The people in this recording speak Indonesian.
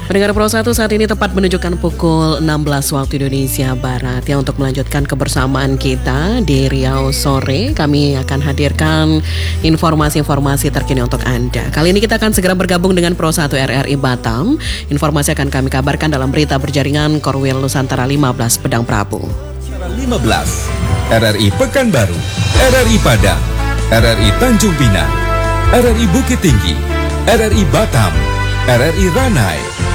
Pendengar Pro 1, saat ini tepat menunjukkan pukul 16 waktu Indonesia Barat. Ya, untuk melanjutkan kebersamaan kita di Riau sore, kami akan hadirkan informasi-informasi terkini untuk Anda. Kali ini kita akan segera bergabung dengan Pro 1 RRI Batam. Informasi akan kami kabarkan dalam berita berjaringan Korwil Nusantara 15 Pedang Prabu. 15 RRI Pekanbaru, RRI Padang, RRI Tanjung Pinang, RRI Bukit Tinggi, RRI Batam, RRI Ranai,